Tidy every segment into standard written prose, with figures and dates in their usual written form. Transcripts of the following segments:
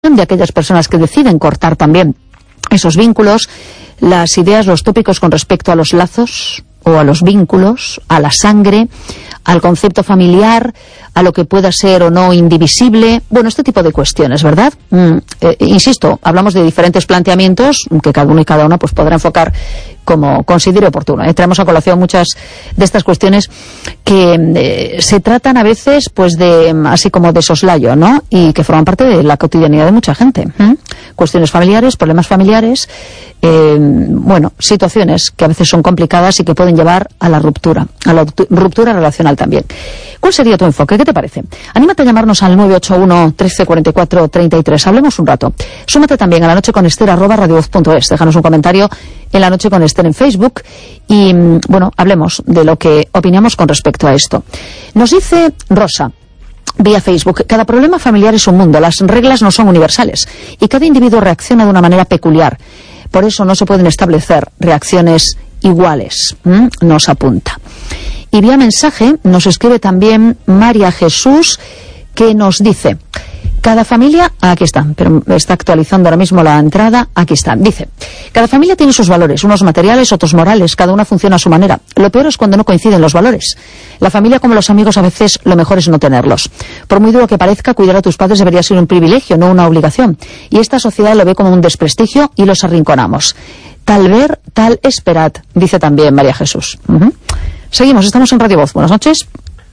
de aquellas personas que deciden cortar también esos vínculos, las ideas, los tópicos con respecto a los lazos o a los vínculos, a la sangre, al concepto familiar, a lo que pueda ser o no indivisible, bueno, este tipo de cuestiones, ¿verdad? Insisto, hablamos de diferentes planteamientos que cada uno y cada una pues podrá enfocar como considere oportuno. Traemos a colación muchas de estas cuestiones que se tratan a veces pues de así como de soslayo, ¿no? Y que forman parte de la cotidianidad de mucha gente. Cuestiones familiares, problemas familiares, bueno, situaciones que a veces son complicadas y que pueden llevar a la ruptura relacional también. ¿Cuál sería tu enfoque? ¿Qué te parece? Anímate a llamarnos al 981 13 44 33. Hablemos un rato. Súmate también a La Noche con Ester @radiovoz.es. Déjanos un comentario en La Noche con Ester en Facebook y, bueno, hablemos de lo que opinamos con respecto a esto. Nos dice Rosa vía Facebook: cada problema familiar es un mundo, las reglas no son universales y cada individuo reacciona de una manera peculiar. Por eso no se pueden establecer reacciones iguales. Nos apunta. Y vía mensaje nos escribe también María Jesús, que nos dice: cada familia, aquí está, pero está actualizando ahora mismo la entrada, aquí está, dice: cada familia tiene sus valores, unos materiales, otros morales, cada una funciona a su manera. Lo peor es cuando no coinciden los valores. La familia, como los amigos, a veces lo mejor es no tenerlos. Por muy duro que parezca, cuidar a tus padres debería ser un privilegio, no una obligación. Y esta sociedad lo ve como un desprestigio y los arrinconamos. Tal ver, tal esperad, dice también María Jesús. Seguimos, estamos en Radio Voz. Buenas noches.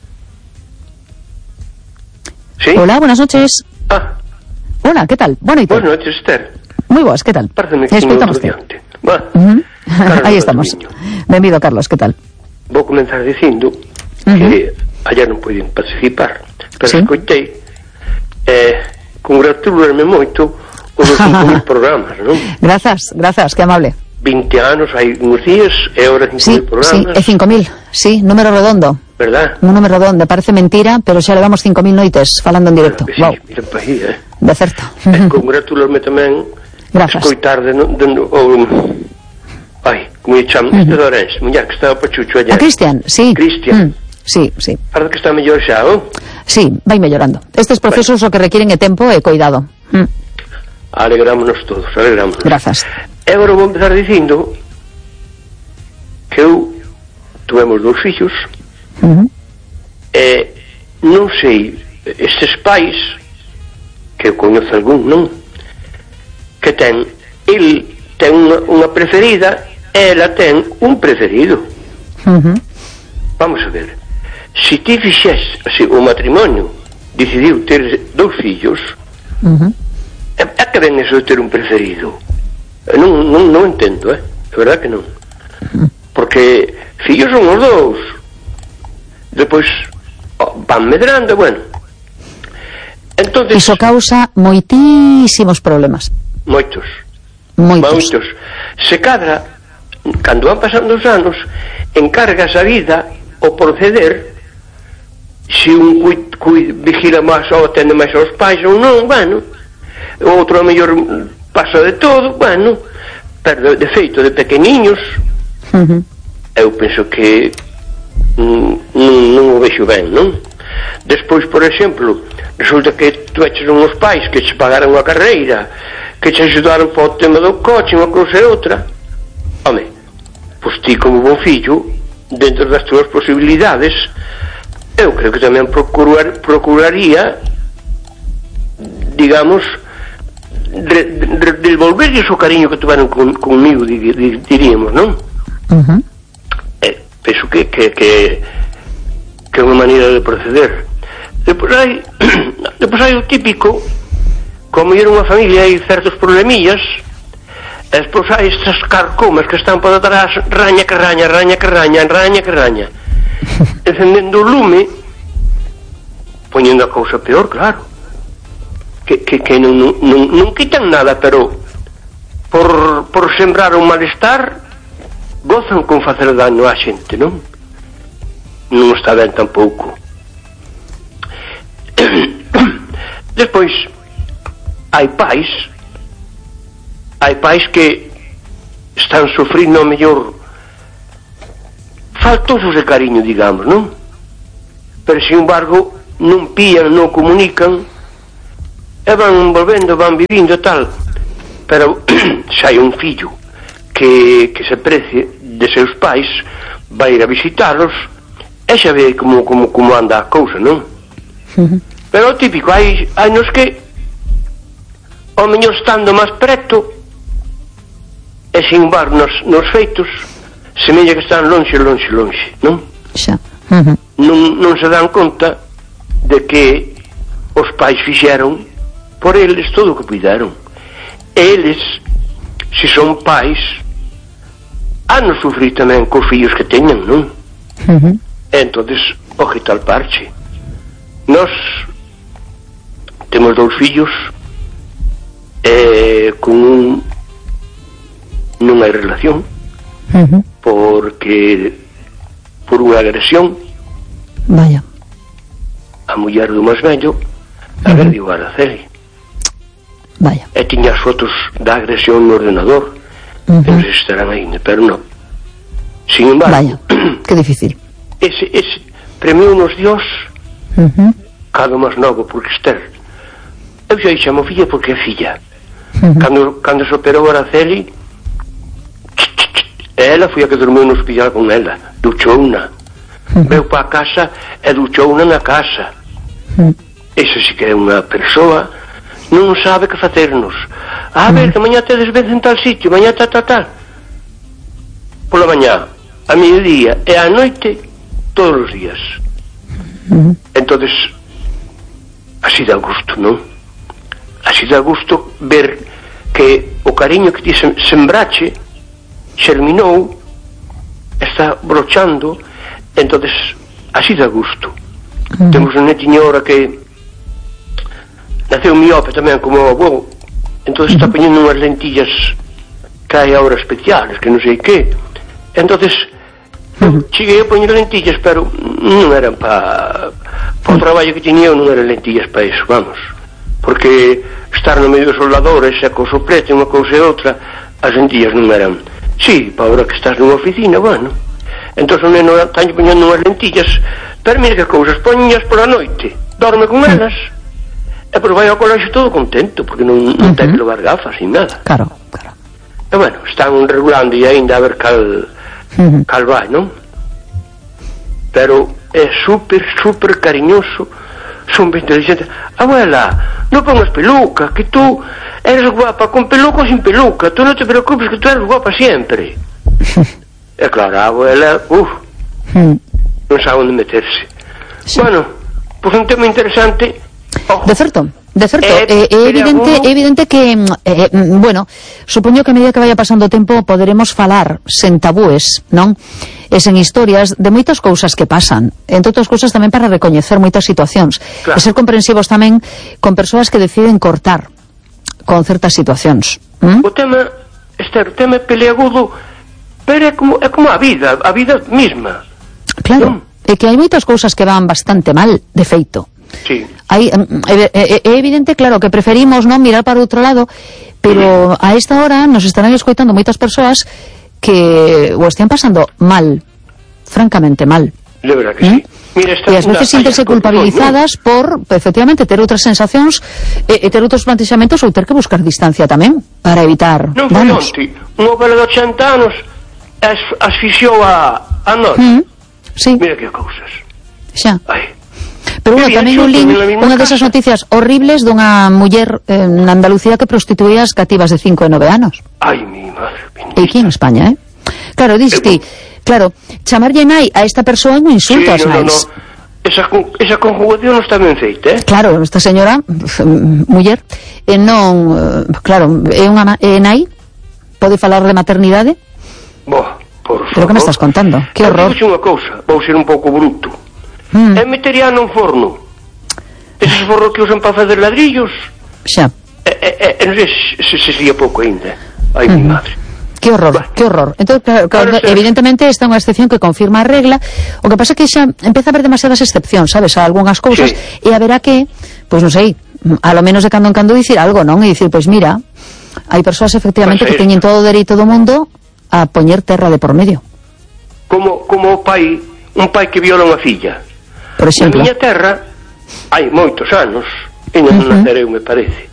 ¿Sí? Hola, buenas noches. Hola, ¿qué tal? Buenas noches, Esther. Muy buenas, ¿qué tal? Escoitamos. Ahí estamos. Benvido, Carlos, ¿qué tal? Vou comenzar dicindo que ayer non pude participar, pero ¿sí? Escoitei, congratularme moito os 5.000 programas, non? Gracias, que amable. 20 anos, hai uns días, e ahora 5.000 programas. Sí, 5.000, sí, número redondo. ¿Verdad? Un número redondo, parece mentira, pero xa levamos 5.000 noites falando en directo. Sí, wow. Mira pa aí, de certo. Congratularme tamén. Gracias. Escoitar como lle chaman, este de Orense, muller que estaba pachucho allá. A Cristian, sí. Cristian. Sí. Parece que está mellor xa, Sí, vai mellorando. Estes procesos o que requieren é tempo e cuidado. Alegrámonos todos, alegrámonos. Grazas. E agora vou empezar dicindo que eu tuvemos 2 fillos e non sei, estes pais que eu coñezo algún, non? Que el ten unha preferida e ela ten un preferido. Vamos a ver, se ti fixes así, o matrimonio decidiu ter 2 fillos, é que ven eso de ter un preferido? Non entendo, é verdad que non, porque fillos son os 2, depois van medrando, bueno. Entonces, iso causa moitísimos problemas. Moitos. Se cadra, cando van pasando os anos, encargas a vida o proceder, se un vigila máis ou atende máis aos pais ou non, bueno, o outro a mellor pasa de todo, bueno, pero de feito de pequeniños, eu penso que non o vexo ben, non? Despois, por exemplo, resulta que tu eches uns pais que che pagaran unha carreira, que che ajudaron para o tema do coche, unha cousa e outra. Home, pois ti como bon fillo, dentro das túas posibilidades, eu creo que tamén procuraría, digamos, devolverlles o cariño que tuveron conmigo, diríamos, non? Penso que é unha maneira de proceder. Depois hai o típico, como era unha familia, hai certos problemillas, e despois hai estas carcomas que están por detrás, raña que raña, encendendo o lume, poñendo a cousa peor, claro, que non quitan nada, pero por sembrar un malestar gozan con facer daño á xente, non está ben tampouco. Despois hai pais que están sufrindo o mellor faltosos de cariño, digamos, non? Pero sin embargo non pillan, non comunican, e van volvendo, van vivindo e tal, pero se hai un fillo que se precie de seus pais, vai ir a visitarlos e xa ve como anda a cousa, non? Pero o típico, hai nos que ao mellor estando máis preto e sin bar nos feitos semella que están lonxe, non? Xa. Non se dan conta de que os pais fixeron por eles todo o que puideron. Eles, se son pais, han de sufrir tamén cos fillos que teñan, non? Entonces, oje tal parche. Nós temos 2 fillos con non hai relación, porque por unha agresión, vaya, a muller do máis vello agrediu a Araceli, vaya, e tiña as fotos da agresión no ordenador, non sei se estarán aí, pero non. Sin embargo, vaya, que difícil. Ese premiou-nos Dios cada máis novo, porque Esther, eu xa chamo filla porque é filla. Cando se operou Araceli, ela foi a que dormiu no hospital con ela, duchouna, veu para a casa e duchouna na casa. Esa sí que é unha persoa, non sabe que facernos. A ver, que mañá tedes vez en tal sitio, mañá tal. Pola mañá, a mediodía e a noite, todos os días. Entonces, así dá gusto, non? Así dá gusto ver que o cariño que ti sembrache xerminou, está brochando. Entonces, así dá gusto. Temos unha netiñora que naceu miope tamén como o avó, entonces está poñendo unhas lentillas que hai ahora especiales, que non sei que. Entonces cheguei a poñer lentillas, pero non eran para o traballo que tiña eu, non eran lentillas para iso, vamos, porque estar no medio dos soldadores e co soplete unha cousa e outra, as lentillas non eran. Sí, para ahora que estás nunha oficina, bueno, entón o neno taño poñendo unhas lentillas, pero mira que cousas, poñas pola noite, dorme con elas, e pois vai ao colexio todo contento, porque non ten que levar gafas nin nada. Claro. E bueno, están regulando e ainda a ver cal vai, non? Pero é super cariñoso, son ben inteligente. Abuela, non pongas peluca, que tú eres guapa con peluca ou sin peluca, tú non te preocupes que tú eres guapa sempre. E claro, a abuela, non sabe onde meterse. Sí. Bueno, pois un tema interesante. De certo, é evidente que bueno, supoño que a medida que vaya pasando o tempo poderemos falar sen tabúes, non? E sen historias de moitas cousas que pasan, entre outras cousas tamén para recoñecer moitas situacións, claro, e ser comprensivos tamén con persoas que deciden cortar con certas situacións. O tema, Esther, o tema é peleagudo, pero é como a vida mesma. Claro, é que hai moitas cousas que van bastante mal, de feito. Sí. É evidente, claro, que preferimos non mirar para outro lado, pero a esta hora nos estarán escoitando moitas persoas que o están pasando mal, francamente mal. De verdad que sí. Mira, e ás veces sintense culpabilizadas por, efectivamente, ter outras sensacións e ter outros plantexamentos ou ter que buscar distancia tamén para evitar non foi onte, un homem de 80 anos asfixiou a nós. Sí. Mira que cousas. Xa. Pero bueno, tamén un link, unha desas noticias horribles dunha muller na Andalucía que prostituía as cativas de 5 e 9 anos. Ai, mi madre. E aquí en España, Claro, diste, claro, chamarlle nai a esta persoa é un insulto ás nais. Esa conjugación non está ben feita, Claro, esta señora, muller, non, claro, é nai, pode falar de maternidade? Por favor. Pero que me estás contando? Que horror. Digo unha cousa, vou ser un pouco bruto. E metería nun forno. Eses fornos que usan para fazer ladrillos. Xa. Non sei se sería pouco ainda. Ai, mi madre. Que horror, que horror. Entón, claro, evidentemente esta é unha excepción que confirma a regla. O que pasa é que xa empeza a haber demasiadas excepcións, sabes, a algunhas cousas, e haberá que, pois non sei, a lo menos de cando en cando dicir algo, non? E dicir, pois mira, hai persoas efectivamente que teñen todo o dereito do mundo a poñer terra de por medio. Como un pai que viola unha filla. Por exemplo. Na miña terra, hai moitos anos, e non nacereu, me parece.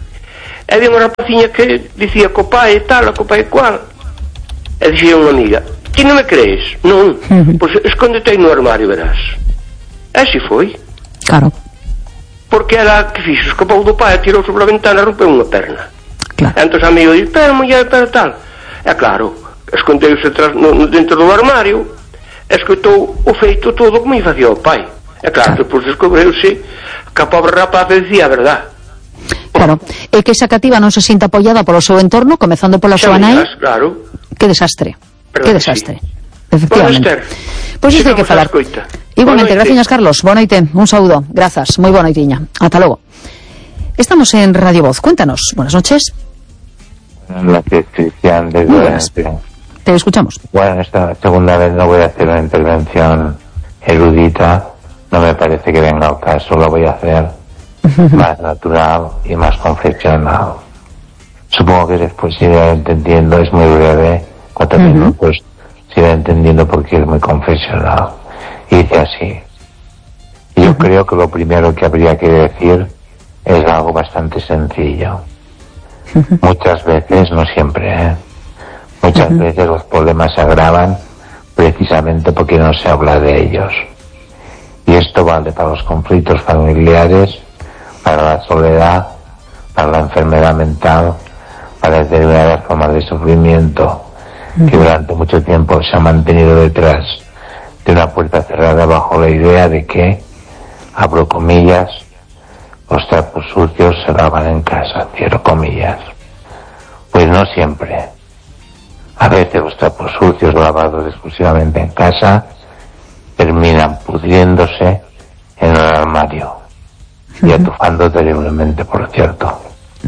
E había unha rapaciña que dicía co pai e tal, co pai e cual. E dicía unha amiga: ti non me crees? Non, pois escóndete aí no armario, verás. E así foi. Claro. Porque ela que fixo, escapou do pai, tirou sobre a ventana e rompeu unha perna. Claro. Entón o amigo dice: pero muller, pero tal. E claro, escondeuse dentro do armario, escoitou o feito todo como lle facía o pai. E claro, depois descobreuse que a pobre rapaz decía a verdad. Claro, e que esa cativa non se sinta apoiada polo seu entorno, comezando pola súa nai. Claro. Que desastre. Pero que desastre. Sí. Efectivamente. Pois isto hai que falar. Igualmente, gracias, Carlos. Boa noite, un saúdo. Grazas, moi boa noitiña. Ata logo. Estamos en Radio Voz. Cuéntanos. Buenas noches. Buenas noches, Cristian. Te escuchamos. Bueno, esta segunda vez no voy a hacer una intervención erudita. No me parece que venga al caso. Lo voy a hacer más natural y más confesional. Supongo que después se irá entendiendo, es muy breve, 4 minutos, se irá entendiendo porque es muy confesional. Y dice así: yo creo que lo primero que habría que decir es algo bastante sencillo. Muchas veces, no siempre, muchas veces los problemas se agravan precisamente porque no se habla de ellos. Y esto vale para los conflictos familiares, para la soledad, para la enfermedad mental, para determinadas formas de sufrimiento que durante mucho tiempo se han mantenido detrás de una puerta cerrada bajo la idea de que, abro comillas, los trapos sucios se lavan en casa, cierro comillas. Pues no siempre. A veces los trapos sucios lavados exclusivamente en casa terminan pudriéndose en el armario y atufando terriblemente, por cierto.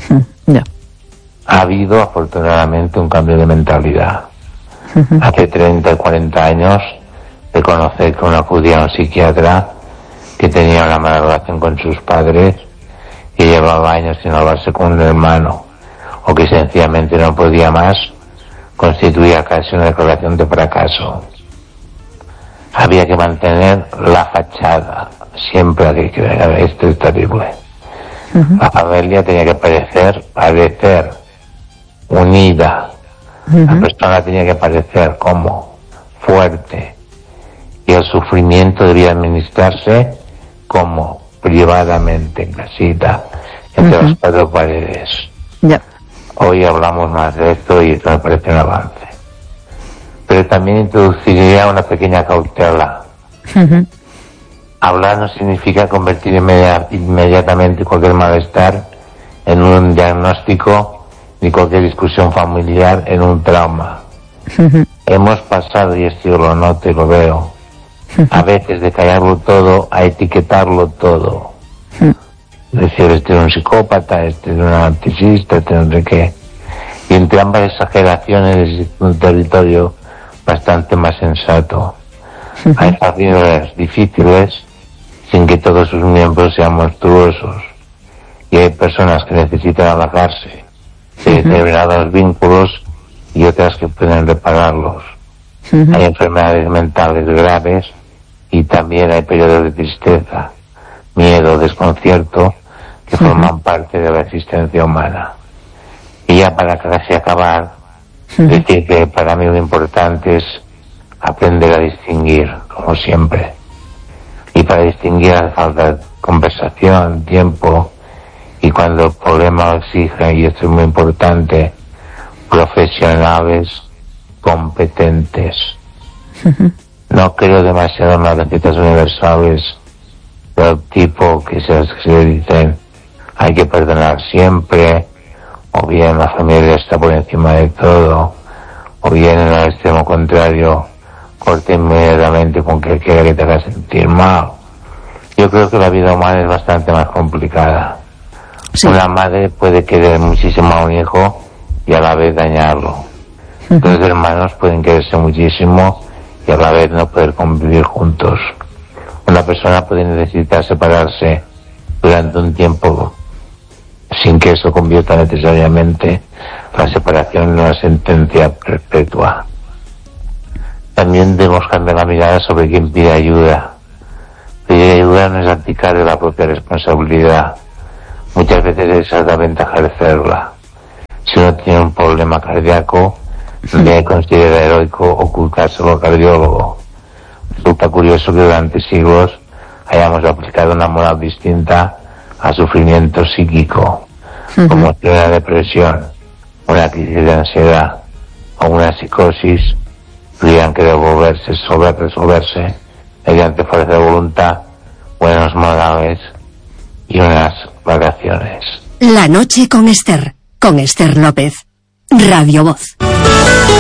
Ha habido afortunadamente un cambio de mentalidad. Hace 30 y 40 años de conocer que uno acudía a un psiquiatra que tenía una mala relación con sus padres, que llevaba años sin hablarse con un hermano, o que sencillamente no podía más, constituía casi una declaración de fracaso. Había que mantener la fachada, siempre hay que ver, esto es terrible. La familia tenía que parecer unida, la persona tenía que parecer como fuerte, y el sufrimiento debía administrarse como privadamente en casita, entre las 4 paredes. Hoy hablamos más de esto y esto me parece un avance. Pero también introduciría una pequeña cautela. Hablar no significa convertir inmediatamente cualquier malestar en un diagnóstico, ni cualquier discusión familiar en un trauma. Hemos pasado, y esto yo lo noto y lo veo, a veces de callarlo todo a etiquetarlo todo. Es decir, este es un psicópata, este es un narcisista, este no sé qué. Y entre ambas exageraciones existe un territorio bastante más sensato. Hay familias difíciles sin que todos sus miembros sean monstruosos. Y hay personas que necesitan alejarse de determinados vínculos y otras que pueden repararlos. Hay enfermedades mentales graves y también hay periodos de tristeza, miedo, desconcierto que forman parte de la existencia humana. Y ya para casi acabar, decir que para mí lo importante es aprender a distinguir, como siempre. Y para distinguir hace falta conversación, tiempo, y cuando el problema lo exige, y esto es muy importante, profesionales competentes. No creo demasiado en las recetas universales del tipo que se dicen hay que perdonar siempre, o bien la familia está por encima de todo, o bien en el extremo contrario, corte inmediatamente con que quiera que te haga sentir mal. Yo creo que la vida humana es bastante más complicada. Una madre puede querer muchísimo a un hijo y a la vez dañarlo. Dos hermanos pueden quererse muchísimo y a la vez no poder convivir juntos. Una persona puede necesitar separarse durante un tiempo sin que eso convierta necesariamente la separación en una sentencia perpetua. También debemos cambiar la mirada sobre quien pide ayuda. Pedir ayuda no es abdicar de la propia responsabilidad. muchas veces esa es la ventaja de célula. Si uno tiene un problema cardíaco, le considera heroico ocultárselo al cardiólogo. Resulta curioso que durante siglos hayamos aplicado una moral distinta al sufrimiento psíquico, como si una depresión, una crisis de ansiedad o una psicosis tuvieran que resolverse mediante fuerza de voluntad, buenos modales y unas vacaciones. La noche con Esther López, Radio Voz.